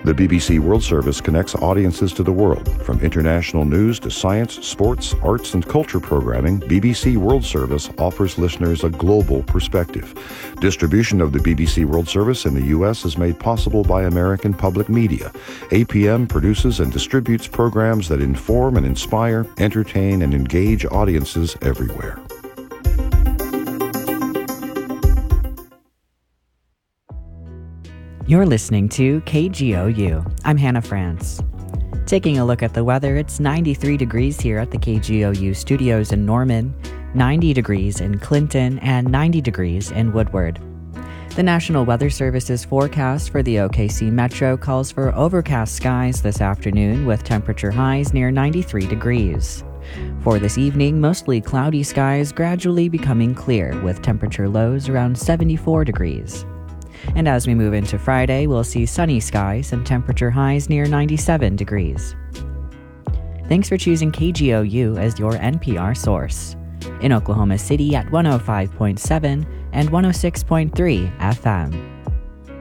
The BBC World Service connects audiences to the world. From international news to science, sports, arts, and culture programming, BBC World Service offers listeners a global perspective. Distribution of the BBC World Service in the U.S. is made possible by American Public Media. APM produces and distributes programs that inform and inspire, entertain, and engage audiences everywhere. You're listening to KGOU. I'm Hannah France. Taking a look at the weather, it's 93 degrees here at the KGOU studios in Norman, 90 degrees in Clinton, and 90 degrees in Woodward. The National Weather Service's forecast for the OKC Metro calls for overcast skies this afternoon with temperature highs near 93 degrees. For this evening, mostly cloudy skies gradually becoming clear with temperature lows around 74 degrees. And as we move into Friday, we'll see sunny skies and temperature highs near 97 degrees. Thanks for choosing KGOU as your NPR source. In Oklahoma City at 105.7 and 106.3 FM.